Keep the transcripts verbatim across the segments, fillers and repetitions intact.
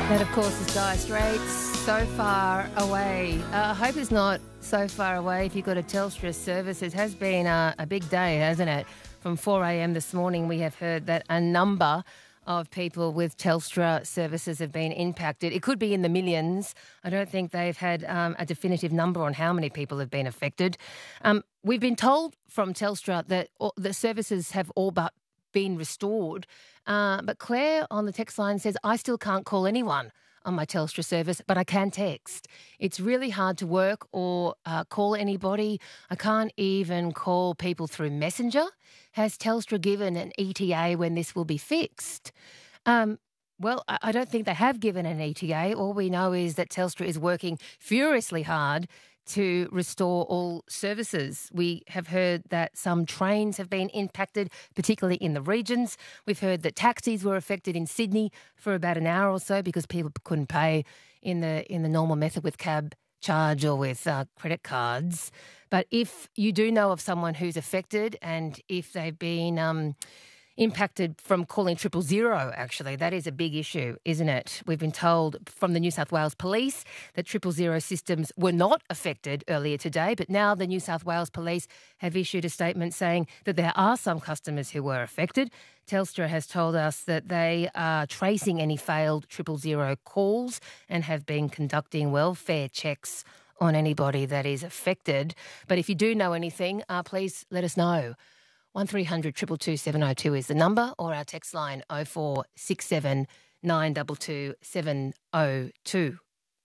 That, of course, is Dire Straits, So Far Away. Uh, I hope it's not so far away if you've got a Telstra service. It has been a, a big day, hasn't it? From four a.m. this morning, we have heard that a number of people with Telstra services have been impacted. It could be in the millions. I don't think they've had um, a definitive number on how many people have been affected. Um, we've been told from Telstra that all, the services have all but been restored. Uh, but Claire on the text line says, I still can't call anyone on my Telstra service, but I can text. It's really hard to work or uh, call anybody. I can't even call people through Messenger. Has Telstra given an E T A when this will be fixed? Um, well, I, I don't think they have given an E T A. All we know is that Telstra is working furiously hard to restore all services. We have heard that some trains have been impacted, particularly in the regions. We've heard that taxis were affected in Sydney for about an hour or so because people couldn't pay in the in the normal method with cab charge or with uh, credit cards. But if you do know of someone who's affected and if they've been um, impacted from calling triple zero, actually, that is a big issue, isn't it? We've been told from the New South Wales Police that triple zero systems were not affected earlier today, but now the New South Wales Police have issued a statement saying that there are some customers who were affected. Telstra has told us that they are tracing any failed triple zero calls and have been conducting welfare checks on anybody that is affected. But if you do know anything, uh, please let us know. one three hundred two two two seven oh two is the number, or our text line oh four six seven nine two two seven oh two.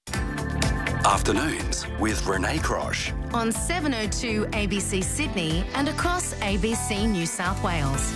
Afternoons with Renee Crosh. On seven oh two A B C Sydney and across A B C New South Wales.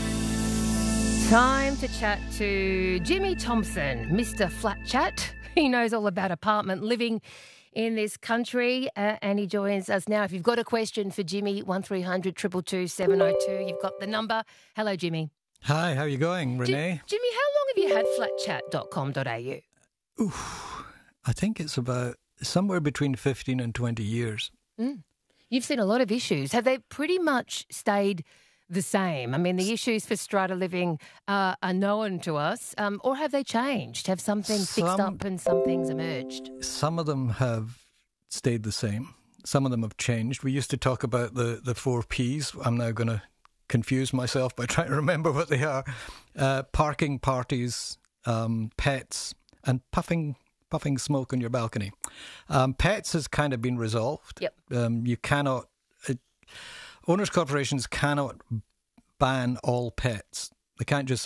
Time to chat to Jimmy Thompson, Mister Flat Chat. He knows all about apartment living in this country, uh, and he joins us now. If you've got a question for Jimmy, one three hundred two two two seven oh two, you've got the number. Hello, Jimmy. Hi, how are you going, Renee? J- Jimmy, how long have you had flat chat dot com dot a u? Oof, I think it's about somewhere between fifteen and twenty years. Mm. You've seen a lot of issues. Have they pretty much stayed the same? I mean, the issues for strata living uh, are known to us, um, or have they changed? Have some things Some, fixed up and some things emerged? Some of them have stayed the same. Some of them have changed. We used to talk about the, the four Ps. I'm now going to confuse myself by trying to remember what they are. Uh, parking, parties, um, pets, and puffing puffing smoke on your balcony. Um, pets has kind of been resolved. Yep. Um, you cannot... Uh, Owners' corporations cannot ban all pets. They can't just